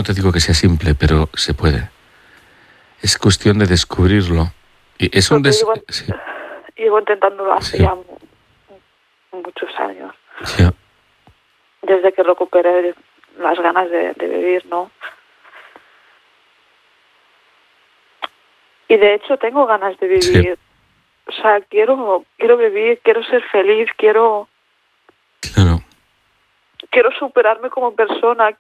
no te digo que sea simple, pero se puede. Es cuestión de descubrirlo. Y es un sí. Llevo intentándolo hace Sí. ya muchos años. Sí. Desde que recuperé las ganas de vivir, ¿no? Y de hecho tengo ganas de vivir. Sí. O sea, quiero vivir, quiero ser feliz, Claro. quiero superarme como persona,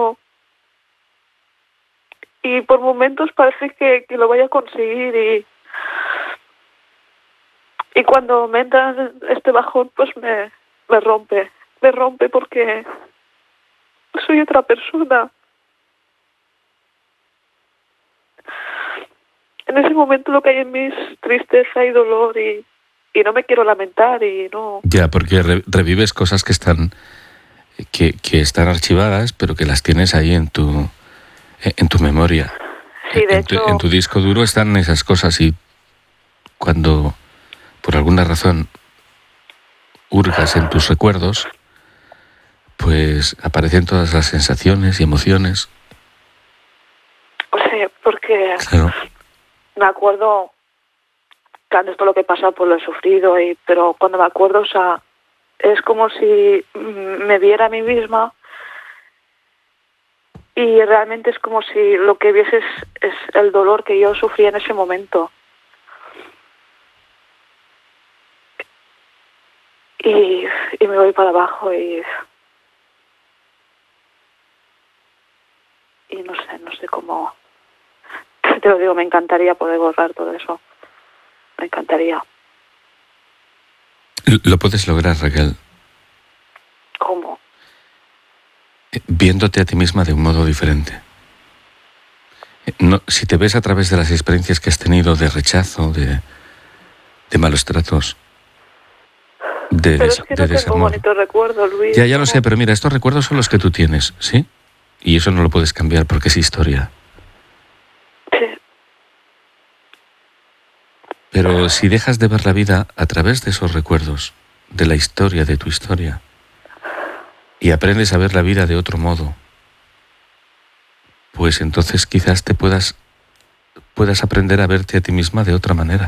y por momentos parece que lo voy a conseguir y cuando me entra este bajón pues me rompe porque soy otra persona. En ese momento lo que hay en mí es tristeza y dolor y no me quiero lamentar y no. Ya, porque revives cosas que están archivadas, pero que las tienes ahí en tu memoria. Sí, de hecho, en tu disco duro están esas cosas y cuando por alguna razón hurgas en tus recuerdos, pues aparecen todas las sensaciones y emociones. o sea, porque Claro. me acuerdo que antes todo lo que he pasado pues lo he sufrido pero cuando me acuerdo, o sea, es como si me viera a mí misma y realmente es como si lo que viese es el dolor que yo sufrí en ese momento. Y me voy para abajo y no sé cómo. Te lo digo, me encantaría poder borrar todo eso. Me encantaría. Lo puedes lograr, Raquel. ¿Cómo? Viéndote a ti misma de un modo diferente. No, si te ves a través de las experiencias que has tenido de rechazo, de malos tratos, pero es que no tengo bonitos recuerdos, Luis. Ya lo sé, pero mira, estos recuerdos son los que tú tienes, ¿sí? Y eso no lo puedes cambiar porque es historia. Sí. Pero si dejas de ver la vida a través de esos recuerdos, de la historia, de tu historia, y aprendes a ver la vida de otro modo, pues entonces quizás te puedas aprender a verte a ti misma de otra manera.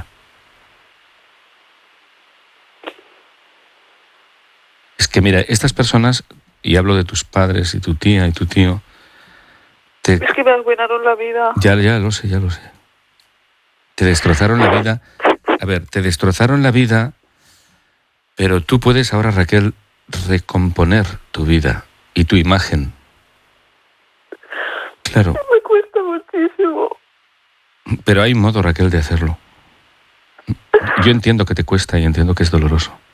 Es que mira, estas personas, y hablo de tus padres y tu tía y tu tío, es que me arruinaron la vida. Ya lo sé. Te destrozaron la vida. A ver, te destrozaron la vida, pero tú puedes ahora, Raquel, recomponer tu vida y tu imagen. Claro. Me cuesta muchísimo. Pero hay modo, Raquel, de hacerlo. Yo entiendo que te cuesta y entiendo que es doloroso.